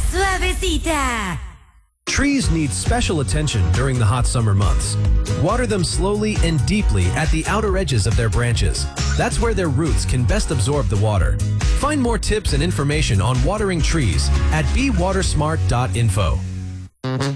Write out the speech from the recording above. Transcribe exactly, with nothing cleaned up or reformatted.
Suavecita. Trees need special attention during the hot summer months. Water them slowly and deeply at the outer edges of their branches. That's where their roots can best absorb the water. Find more tips and information on watering trees at be water smart dot info.